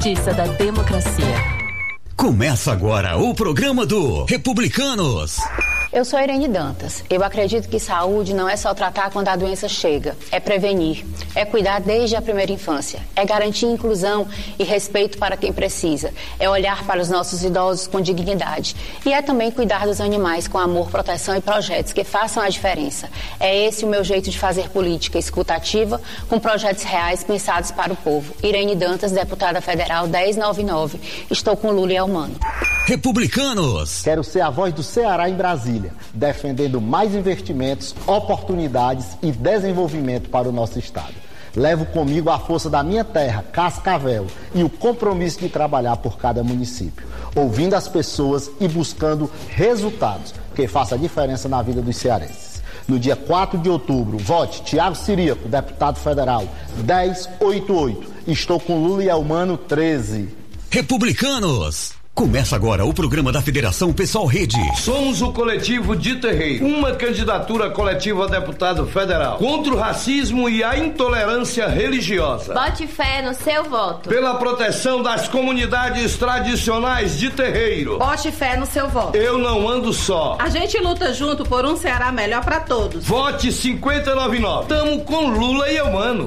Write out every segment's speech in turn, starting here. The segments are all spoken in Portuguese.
Justiça da democracia. Começa agora o programa do Republicanos. Eu sou Irene Dantas. Eu acredito que saúde não é só tratar quando a doença chega, é prevenir, é cuidar desde a primeira infância, é garantir inclusão e respeito para quem precisa, é olhar para os nossos idosos com dignidade e é também cuidar dos animais com amor, proteção e projetos que façam a diferença. É esse o meu jeito de fazer política escutativa com projetos reais pensados para o povo. Irene Dantas, deputada federal 1099. Estou com Lula e Elmano. Republicanos. Quero ser a voz do Ceará em Brasília, defendendo mais investimentos, oportunidades e desenvolvimento para o nosso estado. Levo comigo a força da minha terra, Cascavel, e o compromisso de trabalhar por cada município, ouvindo as pessoas e buscando resultados que façam a diferença na vida dos cearenses. No dia 4 de outubro, vote Tiago Ciriaco, deputado federal, 1088. Estou com Lula e Elmano, 13. Republicanos. Começa agora o programa da Federação Pessoal Rede. Somos o coletivo de Terreiro, uma candidatura coletiva a deputado federal contra o racismo e a intolerância religiosa. Bote fé no seu voto. Pela proteção das comunidades tradicionais de Terreiro. Bote fé no seu voto. Eu não ando só. A gente luta junto por um Ceará melhor para todos. Vote 5099. Tamo com Lula e Elmano.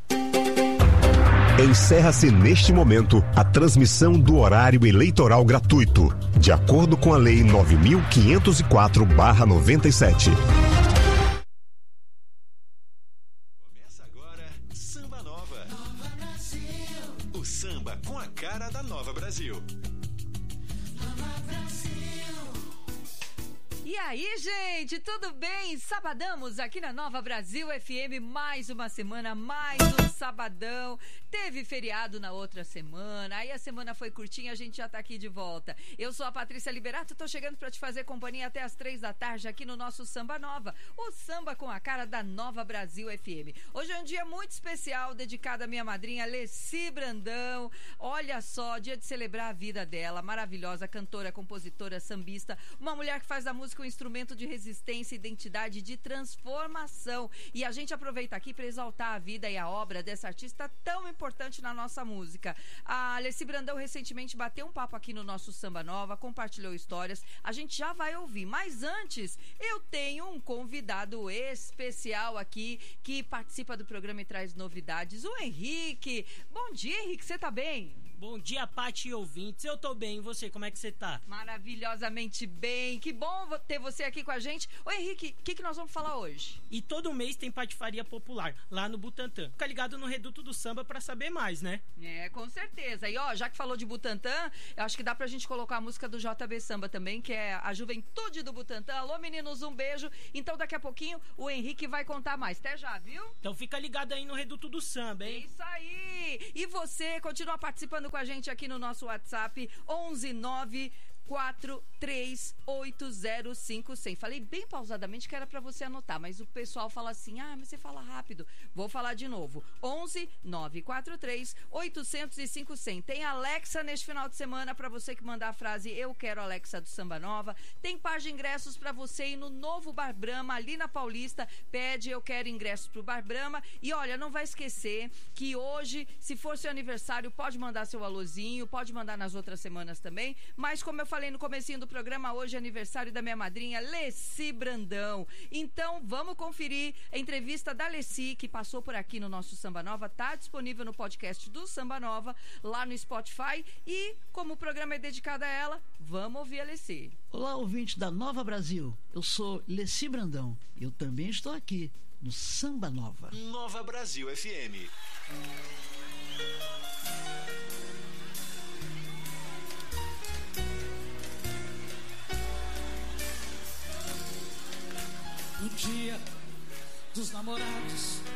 Encerra-se neste momento a transmissão do horário eleitoral gratuito, de acordo com a Lei 9.504/97. Começa agora Samba Nova. Nova Brasil. O samba com a cara da Nova Brasil. Nova Brasil. E aí, gente, tudo bem? Sabadamos aqui na Nova Brasil FM, mais uma semana, mais um sabadão. Teve feriado na outra semana, aí a semana foi curtinha, a gente já tá aqui de volta. Eu sou a Patrícia Liberato, tô chegando pra te fazer companhia até as 3 da tarde aqui no nosso Samba Nova, o samba com a cara da Nova Brasil FM. Hoje é um dia muito especial, dedicado à minha madrinha Leci Brandão. Olha só, dia de celebrar a vida dela, maravilhosa cantora, compositora, sambista, uma mulher que faz da música um instrumento de resistência, identidade, de transformação. E a gente aproveita aqui para exaltar a vida e a obra dessa artista tão importante na nossa música. A Leci Brandão recentemente bateu um papo aqui no nosso Samba Nova, compartilhou histórias. A gente já vai ouvir, mas antes eu tenho um convidado especial aqui que participa do programa e traz novidades, o Henrique. Bom dia, Henrique, você tá bem? Bom dia, Paty e ouvintes. Eu tô bem, e você, como é que você tá? Maravilhosamente bem, que bom ter você aqui com a gente. Ô Henrique, o que nós vamos falar hoje? E todo mês tem patifaria popular, lá no Butantã. Fica ligado no Reduto do Samba pra saber mais, né? É, com certeza. E ó, já que falou de Butantã, eu acho que dá pra gente colocar a música do JB Samba também, que é a Juventude do Butantã. Alô, meninos, um beijo. Então daqui a pouquinho o Henrique vai contar mais. Até já, viu? Então fica ligado aí no Reduto do Samba, hein? É isso aí. E você continua participando com a gente aqui no nosso WhatsApp 11943805100. Falei bem pausadamente que era para você anotar, mas o pessoal fala assim: ah, mas você fala rápido. Vou falar de novo. 11943805100. Tem Alexa neste final de semana para você que mandar a frase "Eu quero Alexa" do Samba Nova. Tem par de ingressos para você ir no novo Bar Brahma ali na Paulista. Pede "Eu quero ingressos pro Bar Brahma". E olha, não vai esquecer que hoje, se for seu aniversário, pode mandar seu alôzinho, pode mandar nas outras semanas também. Mas como eu falei no comecinho do programa, hoje é aniversário da minha madrinha Leci Brandão. Então vamos conferir a entrevista da Leci, que passou por aqui no nosso Samba Nova. Tá disponível no podcast do Samba Nova, lá no Spotify. E como o programa é dedicado a ela, vamos ouvir a Leci. Olá, ouvinte da Nova Brasil. Eu sou Leci Brandão. Eu também estou aqui no Samba Nova. Nova Brasil FM. No dia dos namorados,